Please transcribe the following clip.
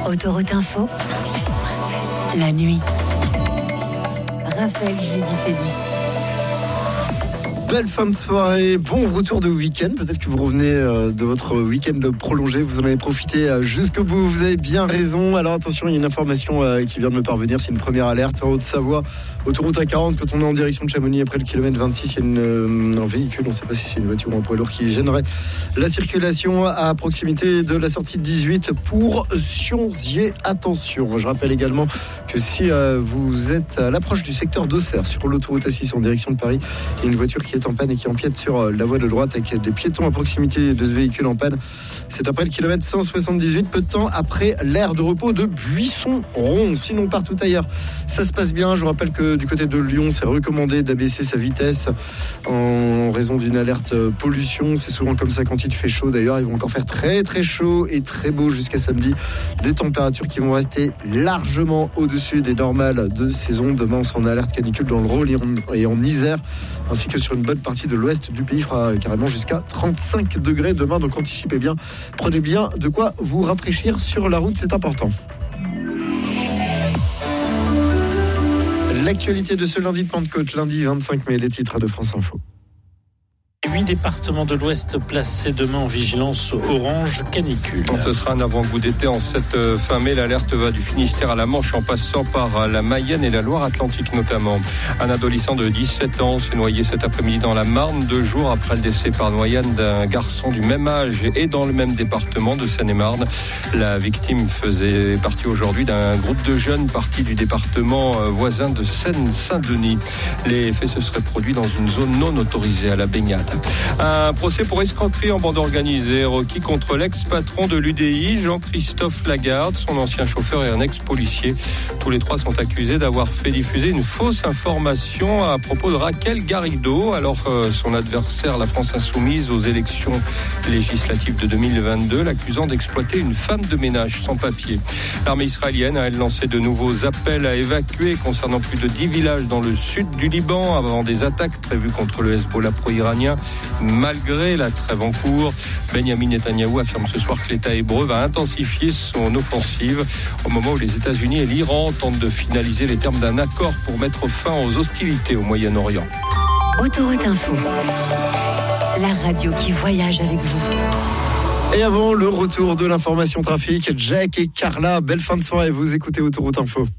Autoroute Info, la nuit. Raphaël Giudicelli. Belle fin de soirée, bon retour de week-end. Peut-être que vous revenez de votre week-end prolongé, vous en avez profité jusqu'au bout, vous avez bien raison. Alors attention, il y a une information qui vient de me parvenir, c'est une première alerte en Haute-Savoie, autoroute A40, quand on est en direction de Chamonix après le kilomètre 26, il y a un véhicule, on ne sait pas si c'est une voiture ou un poids lourd qui gênerait la circulation à proximité de la sortie de 18 pour Sionzier. Attention, je rappelle également que si vous êtes à l'approche du secteur d'Auxerre sur l'autoroute A6 en direction de Paris, il y a une voiture qui est en panne et qui empiète sur la voie de droite avec des piétons à proximité de ce véhicule en panne. C'est après le kilomètre 178, peu de temps après l'aire de repos de Buisson-Rond. Sinon, partout ailleurs, ça se passe bien. Je vous rappelle que du côté de Lyon, c'est recommandé d'abaisser sa vitesse en raison d'une alerte pollution. C'est souvent comme ça quand il fait chaud. D'ailleurs, ils vont encore faire très très chaud et très beau jusqu'à samedi. Des températures qui vont rester largement au-dessus des normales de saison. Demain, on sera en alerte canicule dans le Rhône et en Isère, ainsi que sur une bonne partie de l'ouest du pays. Il fera carrément jusqu'à 35 degrés demain, donc anticipez bien, prenez bien de quoi vous rafraîchir sur la route, c'est important. L'actualité de ce lundi de Pentecôte, lundi 25 mai, les titres de France Info. 8 départements de l'Ouest placés demain en vigilance orange canicule. Ce sera un avant-goût d'été en cette fin mai. L'alerte va du Finistère à la Manche en passant par la Mayenne et la Loire-Atlantique notamment. Un adolescent de 17 ans s'est noyé cet après-midi dans la Marne, 2 jours après le décès par noyade d'un garçon du même âge et dans le même département de Seine-et-Marne. La victime faisait partie aujourd'hui d'un groupe de jeunes partis du département voisin de Seine-Saint-Denis. Les faits se seraient produits dans une zone non autorisée à la baignade. Un procès pour escroquerie en bande organisée requis contre l'ex-patron de l'UDI, Jean-Christophe Lagarde, son ancien chauffeur et un ex-policier. Tous les trois sont accusés d'avoir fait diffuser une fausse information à propos de Raquel Garrido, alors son adversaire, la France Insoumise, aux élections législatives de 2022, l'accusant d'exploiter une femme de ménage sans papier. L'armée israélienne a lancé de nouveaux appels à évacuer concernant plus de 10 villages dans le sud du Liban avant des attaques prévues contre le Hezbollah pro-iranien. Malgré la trêve en cours, Benyamin Netanyahou affirme ce soir que l'État hébreu va intensifier son offensive au moment où les États-Unis et l'Iran tentent de finaliser les termes d'un accord pour mettre fin aux hostilités au Moyen-Orient. Autoroute Info, la radio qui voyage avec vous. Et avant le retour de l'information trafic, Jack et Carla, belle fin de soirée, vous écoutez Autoroute Info.